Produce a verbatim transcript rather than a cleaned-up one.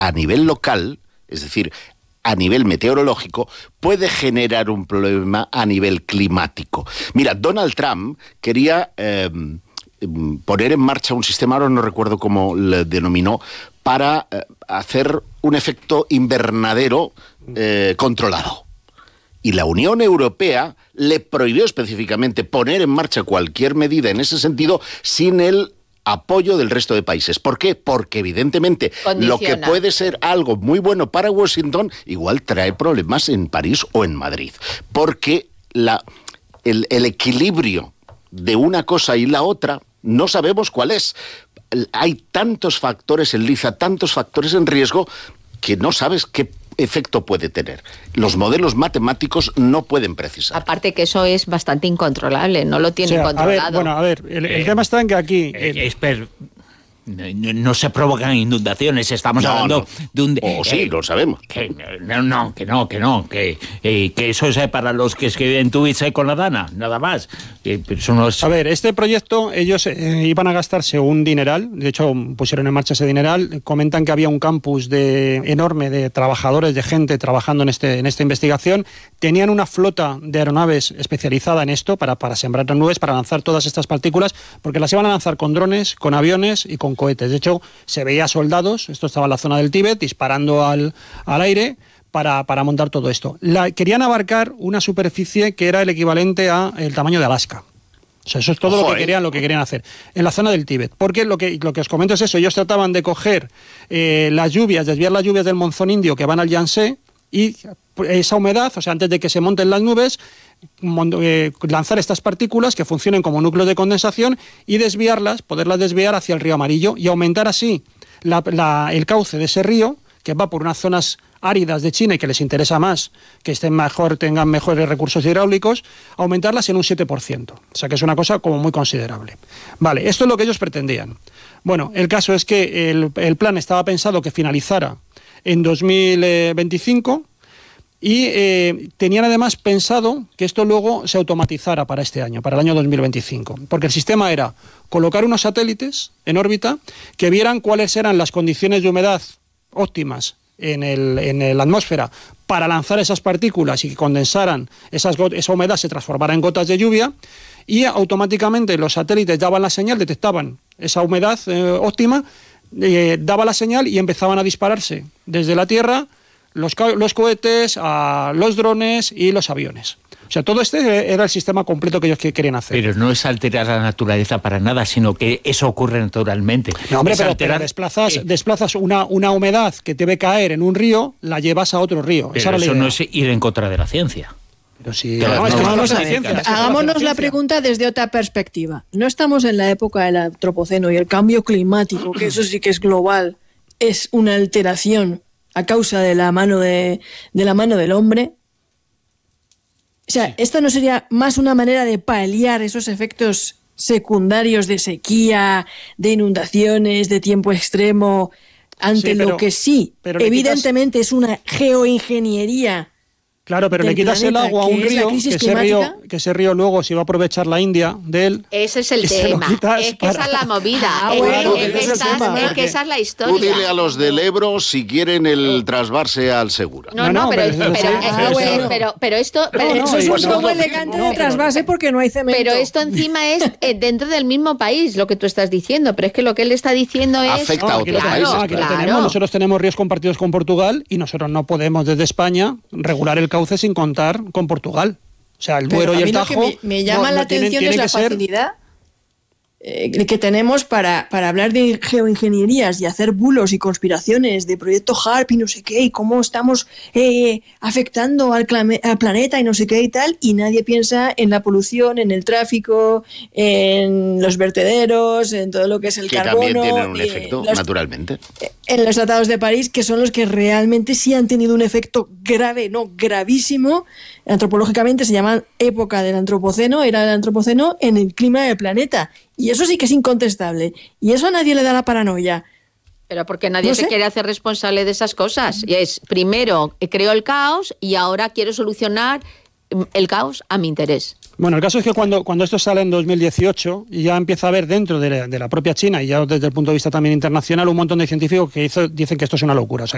a nivel local, es decir, a nivel meteorológico, puede generar un problema a nivel climático. Mira, Donald Trump quería eh, poner en marcha un sistema, ahora no recuerdo cómo le denominó, para eh, hacer un efecto invernadero eh, controlado. Y la Unión Europea le prohibió específicamente poner en marcha cualquier medida en ese sentido sin el apoyo del resto de países. ¿Por qué? Porque evidentemente Condiciona. Lo que puede ser algo muy bueno para Washington igual trae problemas en París o en Madrid. Porque la, el, el equilibrio de una cosa y la otra no sabemos cuál es. Hay tantos factores en liza, tantos factores en riesgo que no sabes qué efecto puede tener. Los modelos matemáticos no pueden precisar. Aparte que eso es bastante incontrolable, no lo tienen o sea, controlado. A ver, bueno, a ver, el, el eh, tema está en que aquí... Eh, el... Esper... No, no se provocan inundaciones, estamos no, hablando no. de un... O oh, sí, eh, lo sabemos. Que, no, no, que no, que no, que, eh, que eso es para los que escriben tweets con la Dana, nada más. Eh, eso no es... A ver, este proyecto, ellos eh, iban a gastarse un dineral, de hecho pusieron en marcha ese dineral, comentan que había un campus de, enorme de trabajadores, de gente trabajando en, este, en esta investigación, tenían una flota de aeronaves especializada en esto, para, para sembrar las nubes, para lanzar todas estas partículas, porque las iban a lanzar con drones, con aviones y con cohetes. De hecho, se veía soldados, esto estaba en la zona del Tíbet, disparando al, al aire para, para montar todo esto. La, querían abarcar una superficie que era el equivalente al tamaño de Alaska. O sea, eso es todo Ojo, lo que querían, lo que querían hacer en la zona del Tíbet. Porque lo que, lo que os comento es eso, ellos trataban de coger eh, las lluvias, desviar las lluvias del monzón indio que van al Yangtze y esa humedad, o sea, antes de que se monten las nubes, eh, lanzar estas partículas que funcionen como núcleos de condensación y desviarlas, poderlas desviar hacia el río Amarillo y aumentar así la, la, el cauce de ese río, que va por unas zonas áridas de China y que les interesa más que estén mejor, tengan mejores recursos hidráulicos, aumentarlas en un siete por ciento. O sea que es una cosa como muy considerable. Vale, esto es lo que ellos pretendían. Bueno, el caso es que el, el plan estaba pensado que finalizara en dos mil veinticinco y eh, tenían además pensado que esto luego se automatizara para este año, para el año dos mil veinticinco, porque el sistema era colocar unos satélites en órbita que vieran cuáles eran las condiciones de humedad óptimas en, el, en la atmósfera para lanzar esas partículas y que condensaran, esas, esa humedad se transformara en gotas de lluvia y automáticamente los satélites daban la señal, detectaban esa humedad eh, óptima, eh, daba la señal y empezaban a dispararse desde la Tierra los, los cohetes, a los drones y los aviones. O sea, todo este era el sistema completo que ellos querían hacer. Pero no es alterar la naturaleza para nada, sino que eso ocurre naturalmente. No, hombre, es pero, alterar... pero desplazas, eh... desplazas una, una humedad que debe caer en un río, la llevas a otro río. Pero Esa eso la no es ir en contra de la ciencia. Pero sí, pero no, no, es que no, no, no, no ciencia, es hagámonos la, la pregunta desde otra perspectiva. No estamos en la época del antropoceno y el cambio climático, que eso sí que es global, es una alteración a causa de la mano de, de la mano del hombre. O sea, sí. ¿Esto no sería más una manera de paliar esos efectos secundarios de sequía, de inundaciones, de tiempo extremo, ante sí, pero, lo que sí, evidentemente quitas... es una geoingeniería? Claro, pero le quitas el agua a un río que, ese río, que ese río luego se va a aprovechar la India de él. Ese es el tema. Es que para... esa es la movida. Ah, es, bueno, es, es, es, estás, es que esa es la historia. Tú dile a los del Ebro si quieren el trasvase al Segura. No, no, no pero, pero, pero, ah, bueno. pero, pero esto... Pero, no, no, eso es un juego elegante no, de trasvase porque no hay cemento. Pero esto encima es dentro del mismo país, lo que tú estás diciendo. Pero es que lo que él está diciendo es... Afecta no, a otros claro, países. Claro. Tenemos, nosotros tenemos ríos compartidos con Portugal y nosotros no podemos desde España regular el cauce sin contar con Portugal. O sea, el Duero y el Tajo... Lo que me, me llama no, la no atención tienen, es la facilidad eh, que tenemos para, para hablar de geoingenierías y hacer bulos y conspiraciones de proyecto HARP y no sé qué, y cómo estamos eh, afectando al, clame, al planeta y no sé qué y tal, y nadie piensa en la polución, en el tráfico, en los vertederos, en todo lo que es el que carbono. Que también tienen un efecto, los, naturalmente. En los tratados de París, que son los que realmente sí han tenido un efecto grave, no, gravísimo. Antropológicamente se llaman época del antropoceno, era el antropoceno en el clima del planeta. Y eso sí que es incontestable. Y eso a nadie le da la paranoia. Pero porque nadie no se sé. quiere hacer responsable de esas cosas. Y es, primero, creo el caos y ahora quiero solucionar el caos a mi interés. Bueno, el caso es que cuando, cuando esto sale en dos mil dieciocho, ya empieza a haber dentro de la, de la propia China, y ya desde el punto de vista también internacional, un montón de científicos que hizo, dicen que esto es una locura. O sea,